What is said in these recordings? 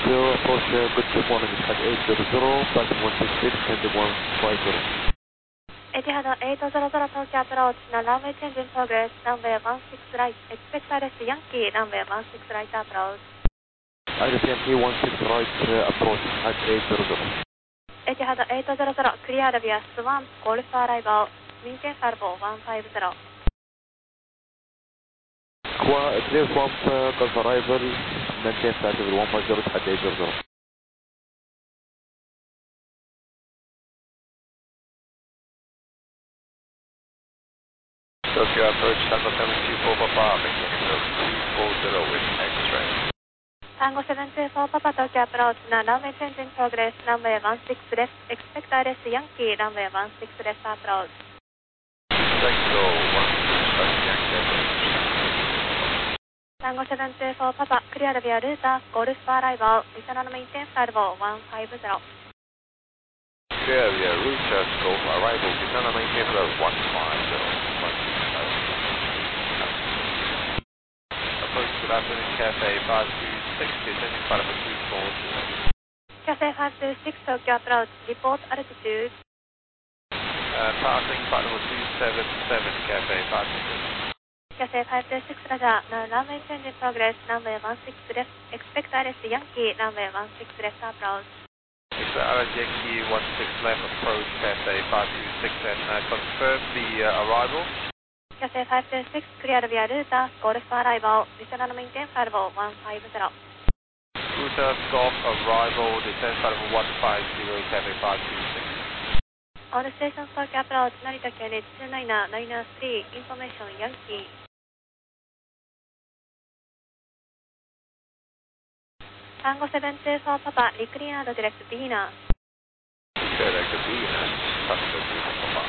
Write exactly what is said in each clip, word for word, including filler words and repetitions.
Zero, approach, uh, good morning, at eight zero zero, passing one six six, and one five zero. エティハドエイトゼロゼロ東京アプローチのランウェイチェンジンプログレス、ランウェイワンシックスライト、エクスペクターレスヤンキー、ランウェイワンシックスライトアプローチ。 Iris Yankee one six right, uh, approach at eight zero zero. エティハドエイトゼロゼロ、クリアルビアスワン、ゴルフアライバー、ミンテンサルボーワンファイブゼロ。 Qua- Clear swamp, uh, Gulf arrival, maintain status one five zero at eight zero zero. Tokyo approach Tango seven two four Papa, maintaining zero two four zero with X-ray. タンゴセブンツーフォーパパ東京アプローチのランウェイチェンジンプログレス、ランウェイワンシックスレス、エクスペクターレスヤンキー、ランウェイワンシックスレスアプローチ。 Tango one six right, Yankee approach. タンゴセブンツーフォーパパ、クリアルビアルーター、ゴルフアライバー、リサナルメインテンサルボーワンファイブゼロ。 Clear via Route Golf arrival, Descend maintain level one five zero. Approach good afternoon, Cafe five two six, descending flight number two four zero. キャセイファイブツーシックス東京アプローチ、リポートアルティチュード。 Uh, passing flight number two seven seven, Cafe five two six. キャセイファイブツーシックスラジャー、のランウェイチェンジンプログレス、ランウェイワンシックスレス、エクスペクターレスヤンキー、ランウェイワンシックスレスアプローチ。 Victor Alan Yankee one six left approach Cafe five two six and uh, confirm the uh, arrival. キャセイファイブツーシックスクリアルビアルーター、ゴルフアライバー、リサナルメインテンサルボーワンファイブゼロ。 Route Golf arrival, descend flight number one five zero, Cafe five two six. All stations東京アプローチ、成田系列ツーナイナー、ナイナースリー、インフォメーションヤンキー。タンゴセブンツーフォーパパ、リクリアードディレクトビーナー。 Direct Venus, Tango two Papa.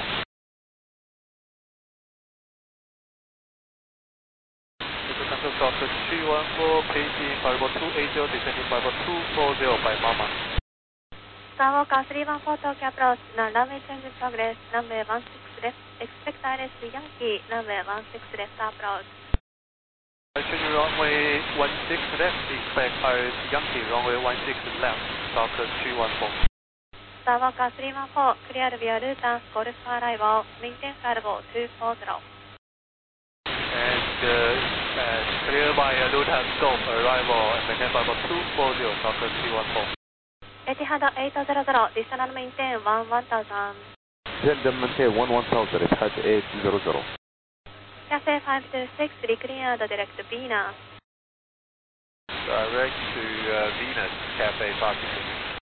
Tango Delta two one four, paging flight number two eight zero, descending flight number two four zero by Mama. スターウォーカースリーワンフォー東京アプローチのランウェイチェンジンプログレス、ランウェイワンシックスレス、エクスペクターレスヤンキー、ランウェイワンシックスレスアプローチ。 Continue runway one six left, expect Iris Yankee, runway one six left, Delta two one four. スターウォーカースリーワンフォー、クリアルビアルーター、ゴルフアライバー、メインテンサルボーツーフォーゼロ。 And uh, uh, clear by uh, Luton Golf arrival, maintain flight number two four zero, Delta two one four. エティハドエイトゼロゼロ、ディスタナルメインテンワンワンタウザン。 Send them maintain one one thousand, at eight zero zero. キャセイファイブツーシックス、リクリアードディレクトビーナー。 Direct to uh, Venus, Cafe five two six.